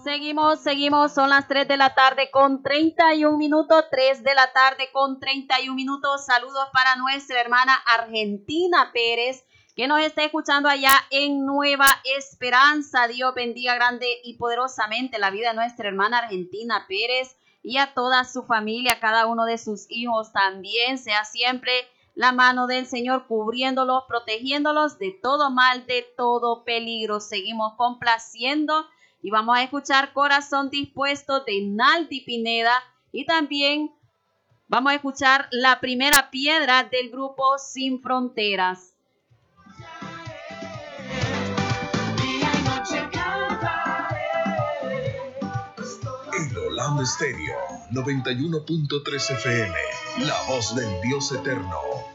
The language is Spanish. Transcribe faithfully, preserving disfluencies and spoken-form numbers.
Seguimos, seguimos, son las tres de la tarde con treinta y un minutos, tres de la tarde con treinta y un minutos. Saludos para nuestra hermana Argentina Pérez, que nos está escuchando allá en Nueva Esperanza. Dios bendiga grande y poderosamente la vida de nuestra hermana Argentina Pérez y a toda su familia, a cada uno de sus hijos también. Sea siempre la mano del Señor cubriéndolos, protegiéndolos de todo mal, de todo peligro. Seguimos complaciendo y vamos a escuchar Corazón Dispuesto de Naldi Pineda y también vamos a escuchar La Primera Piedra del grupo Sin Fronteras. El Holanda Estéreo noventa y uno punto tres F M, la voz del Dios eterno,